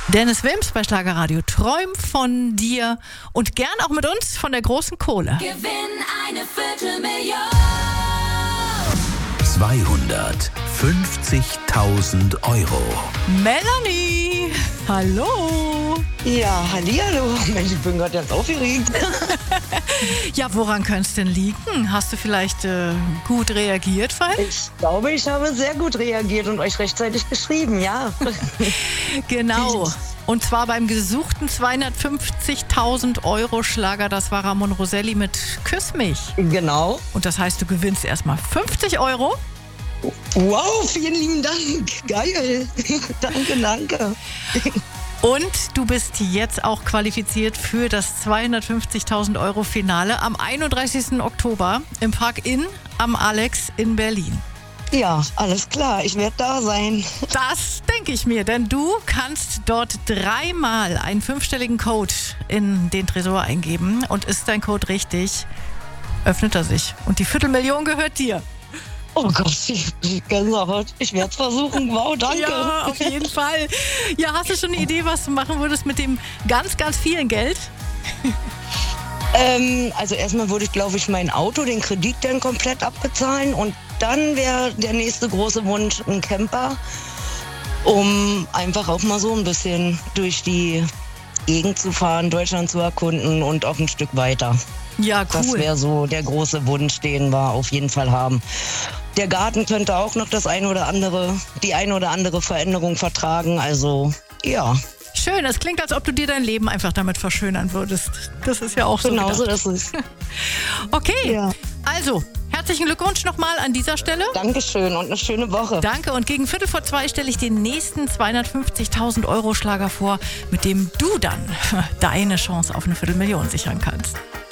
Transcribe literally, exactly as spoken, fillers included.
Dennis Wims bei Schlagerradio. Träum von dir und gern auch mit uns von der großen Kohle. Gewinn eine Viertelmillion. zweihundertfünfzigtausend Euro. Melanie, hallo. Ja, hallihallo. Mensch, ich bin gerade ganz aufgeregt. Ja, woran könnte es denn liegen? Hast du vielleicht äh, gut reagiert, Fall? Ich glaube, ich habe sehr gut reagiert und euch rechtzeitig geschrieben, ja. Genau. Und zwar beim gesuchten zweihundertfünfzigtausend Euro Schlager, das war Ramon Roselli mit Küss mich. Genau. Und das heißt, du gewinnst erstmal fünfzig Euro. Wow, vielen lieben Dank. Geil. Danke, danke. Und du bist jetzt auch qualifiziert für das zweihundertfünfzigtausend Euro Finale am einunddreißigsten Oktober im Park Inn am Alex in Berlin. Ja, alles klar. Ich werde da sein. Das denke ich mir, denn du kannst dort dreimal einen fünfstelligen Code in den Tresor eingeben und ist dein Code richtig, öffnet er sich. Und die Viertelmillion gehört dir. Oh Gott, ich, ich, ich werde es versuchen. Wow, danke. Ja, auf jeden Fall. Ja, hast du schon eine Idee, was du machen würdest mit dem ganz, ganz vielen Geld? Ähm, also erstmal würde ich, glaube ich, mein Auto, den Kredit dann komplett abbezahlen und dann wäre der nächste große Wunsch ein Camper, um einfach auch mal so ein bisschen durch die Gegend zu fahren, Deutschland zu erkunden und auch ein Stück weiter. Ja, cool. Das wäre so der große Wunsch, den wir auf jeden Fall haben. Der Garten könnte auch noch das ein oder andere, die ein oder andere Veränderung vertragen. Also, ja. Schön, das klingt, als ob du dir dein Leben einfach damit verschönern würdest. Das ist ja auch so Genau so gedacht. ist es. Okay, Ja. also herzlichen Glückwunsch nochmal an dieser Stelle. Dankeschön und eine schöne Woche. Danke, und gegen Viertel vor zwei stelle ich den nächsten zweihundertfünfzigtausend Euro Schlager vor, mit dem du dann deine Chance auf eine Viertelmillion sichern kannst.